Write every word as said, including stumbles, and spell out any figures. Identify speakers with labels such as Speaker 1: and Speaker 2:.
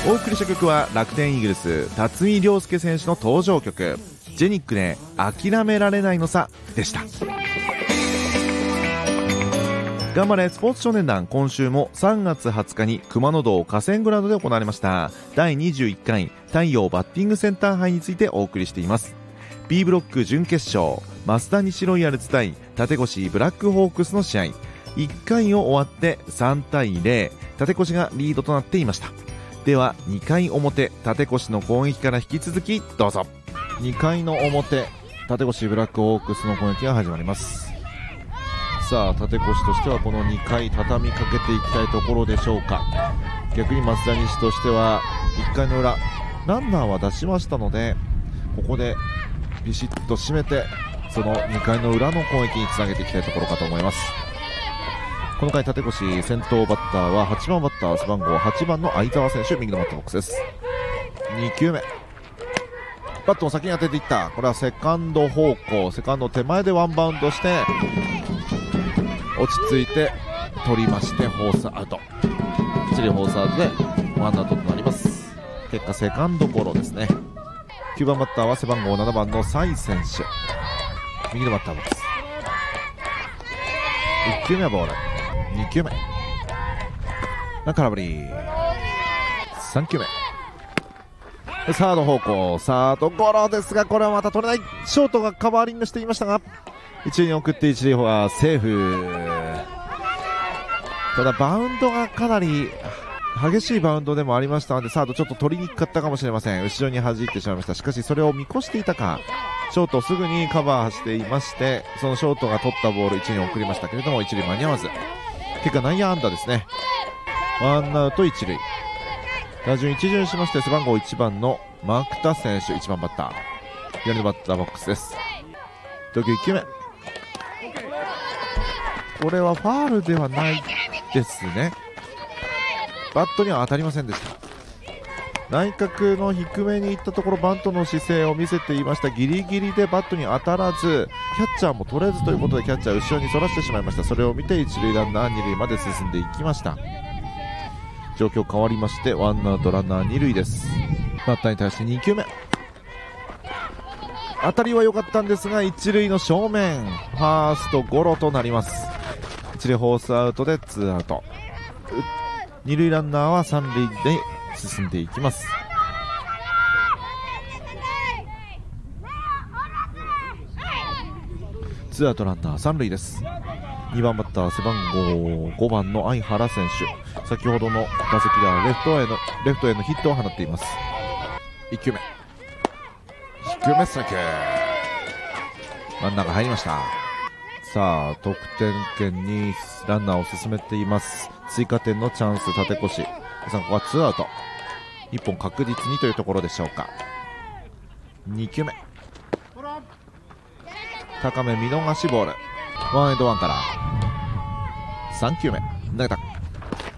Speaker 1: お送りした曲は楽天イーグルス辰巳涼介選手の登場曲、ジェニックで諦められないのさでした。頑張れスポーツ少年団、今週もさんがつはつかに熊野道河川グラウンドで行われましただいにじゅういっかい太陽バッティングセンター杯についてお送りしています。 B ブロック準決勝、増田西ロイヤルズ対立越ブラックホークスの試合、いっかいを終わってさんたいゼロ、立越がリードとなっていました。ではにかい表、立越の攻撃から引き続きどうぞ。にかいの表、立越ブラックホークスの攻撃が始まります。さあ立越としてはこのにかい畳みかけていきたいところでしょうか。逆に増田西としてはいっかいの裏ランナーは出しましたので、ここでビシッと締めてそのにかいの裏の攻撃につなげていきたいところかと思います。この回立越先頭バッターははちばんバッター背番号はちばんの相澤選手、右のバッターボックスです。にきゅうめ、バットを先に当てていった。これはセカンド方向、セカンド手前でワンバウンドして落ち着いて取りましてフォースアウト、一塁フォースアウトでワンアウトとなります。結果セカンドゴロですね。きゅうばんバッターは背番号ななばんのサイ選手、右のバッターボックス。いっきゅうめはボール、にきゅうめ空振り、さんきゅうめサード方向、サードゴロですがこれはまた取れない。ショートがカバーリングしていましたが一塁に送って一塁はセーフ。ただバウンドがかなり激しいバウンドでもありましたので、サードちょっと取りにくかったかもしれません。後ろに弾いてしまいました。しかしそれを見越していたか、ショートすぐにカバーしていまして、そのショートが取ったボール一塁に送りましたけれども一塁間に合わず、結果内野安打ですね。ワンアウト一塁、打順一巡しまして背番号いちばんのマクタ選手、いちばんバッター、左のバッターボックスです。投球いっきゅうめ、これはファールではないですね。バットには当たりませんでした。内角の低めに行ったところバントの姿勢を見せていました。ギリギリでバットに当たらずキャッチャーも取れずということでキャッチャー後ろにそらしてしまいました。それを見て一塁ランナー二塁まで進んでいきました。状況変わりましてワンアウトランナー二塁です。バッターに対してにきゅうめ、当たりは良かったんですが一塁の正面、ファーストゴロとなります。一塁フォースアウトでツーアウト、二塁ランナーは三塁で進んでいきます。ツーアウトランナー三塁です。にばんバッター背番号ごばんの相原選手、先ほどの打席ではレフトへのレフトへのヒットを放っています。いっきゅうめ、いっきゅうめストライク、真ん中入りました。さあ得点圏にランナーを進めています。追加点のチャンス立越さん、ここはツーアウト、いっぽん確実にというところでしょうか。にきゅうめ高め見逃しボール、ワンエンドワンからさんきゅうめ投げた。